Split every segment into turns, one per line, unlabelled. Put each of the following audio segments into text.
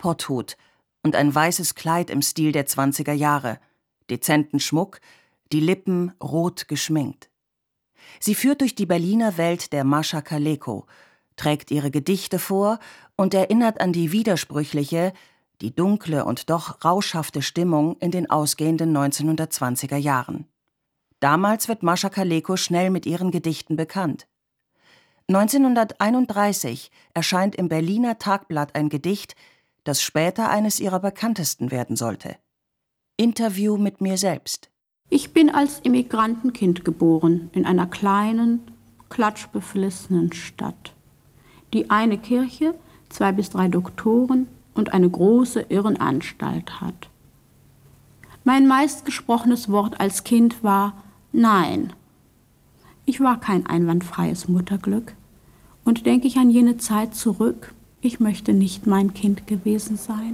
Potthut und ein weißes Kleid im Stil der 20er Jahre, dezenten Schmuck, die Lippen rot geschminkt. Sie führt durch die Berliner Welt der Mascha Kaleko, trägt ihre Gedichte vor und erinnert an die widersprüchliche, die dunkle und doch rauschhafte Stimmung in den ausgehenden 1920er Jahren. Damals wird Mascha Kaleko schnell mit ihren Gedichten bekannt. 1931 erscheint im Berliner Tagblatt ein Gedicht, das später eines ihrer bekanntesten werden sollte. Interview mit mir selbst.
Ich bin als Immigrantenkind geboren in einer kleinen, klatschbeflissenen Stadt. Die eine Kirche, 2 bis 3 Doktoren und eine große Irrenanstalt hat. Mein meistgesprochenes Wort als Kind war Nein. Ich war kein einwandfreies Mutterglück. Und denke ich an jene Zeit zurück, ich möchte nicht mein Kind gewesen sein.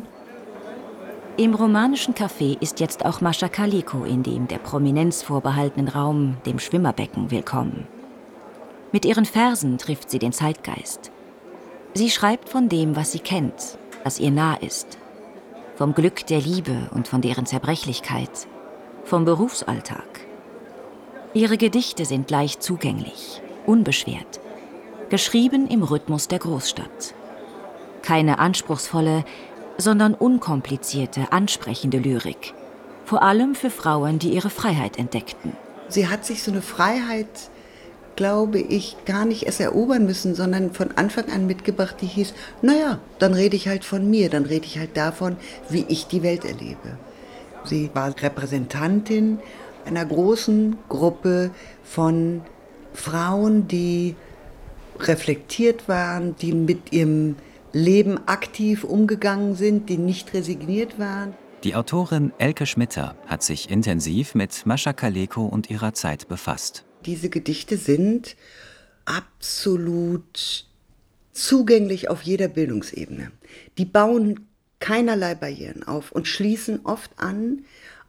Im romanischen Café ist jetzt auch Mascha Kaleko in dem der Prominenz vorbehaltenen Raum, dem Schwimmerbecken, willkommen. Mit ihren Versen trifft sie den Zeitgeist. Sie schreibt von dem, was sie kennt, was ihr nah ist. Vom Glück der Liebe und von deren Zerbrechlichkeit. Vom Berufsalltag. Ihre Gedichte sind leicht zugänglich, unbeschwert. Geschrieben im Rhythmus der Großstadt. Keine anspruchsvolle, sondern unkomplizierte, ansprechende Lyrik. Vor allem für Frauen, die ihre Freiheit entdeckten.
Sie hat sich so eine Freiheit, glaube ich, gar nicht erst erobern müssen, sondern von Anfang an mitgebracht, die hieß, naja, dann rede ich halt von mir, dann rede ich halt davon, wie ich die Welt erlebe. Sie war Repräsentantin einer großen Gruppe von Frauen, die reflektiert waren, die mit ihrem Leben aktiv umgegangen sind, die nicht resigniert waren.
Die Autorin Elke Schmitter hat sich intensiv mit Mascha Kaleko und ihrer Zeit befasst.
Diese Gedichte sind absolut zugänglich auf jeder Bildungsebene. Die bauen keinerlei Barrieren auf und schließen oft an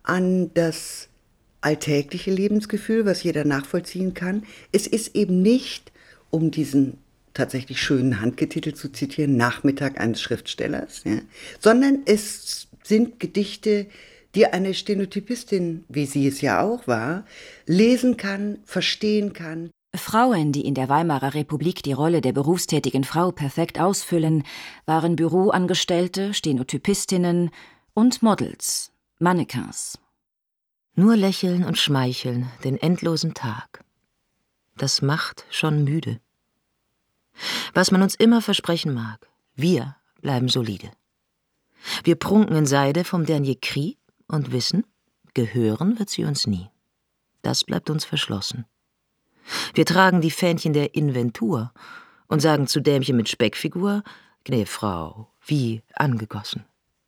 das alltägliche Lebensgefühl, was jeder nachvollziehen kann. Es ist eben nicht, um diesen tatsächlich schönen Handgetitel zu zitieren, Nachmittag eines Schriftstellers, ja, sondern es sind Gedichte, die eine Stenotypistin, wie sie es ja auch war, lesen kann, verstehen kann.
Frauen, die in der Weimarer Republik die Rolle der berufstätigen Frau perfekt ausfüllen, waren Büroangestellte, Stenotypistinnen und Models, Mannequins.
Nur lächeln und schmeicheln den endlosen Tag. Das macht schon müde. Was man uns immer versprechen mag, wir bleiben solide. Wir prunken in Seide vom Dernier Cri und wissen, gehören wird sie uns nie. Das bleibt uns verschlossen. Wir tragen die Fähnchen der Inventur und sagen zu Dämchen mit Speckfigur, gnä Frau, wie angegossen.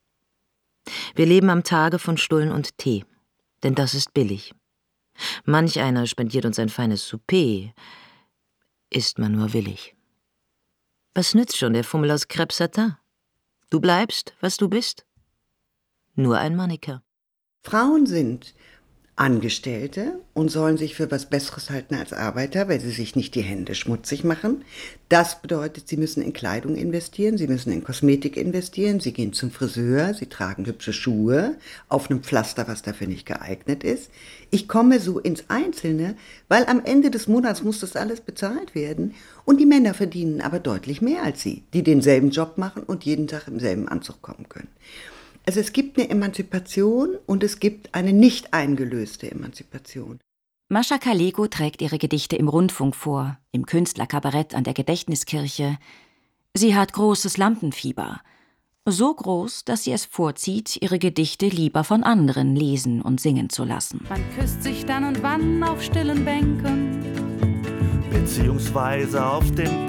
Wir leben am Tage von Stullen und Tee, denn das ist billig. Manch einer spendiert uns ein feines Souper, ist man nur willig. Was nützt schon der Fummel aus Crêpe Satin? Du bleibst, was du bist. Nur ein Mannequin.
Frauen sind Angestellte und sollen sich für was Besseres halten als Arbeiter, weil sie sich nicht die Hände schmutzig machen. Das bedeutet, sie müssen in Kleidung investieren, sie müssen in Kosmetik investieren, sie gehen zum Friseur, sie tragen hübsche Schuhe auf einem Pflaster, was dafür nicht geeignet ist. Ich komme so ins Einzelne, weil am Ende des Monats muss das alles bezahlt werden und die Männer verdienen aber deutlich mehr als sie, die denselben Job machen und jeden Tag im selben Anzug kommen können. Also es gibt eine Emanzipation und es gibt eine nicht eingelöste Emanzipation.
Mascha Kaleko trägt ihre Gedichte im Rundfunk vor, im Künstlerkabarett an der Gedächtniskirche. Sie hat großes Lampenfieber. So groß, dass sie es vorzieht, ihre Gedichte lieber von anderen lesen und singen zu lassen.
Man küsst sich dann und wann auf stillen Bänken,
beziehungsweise auf den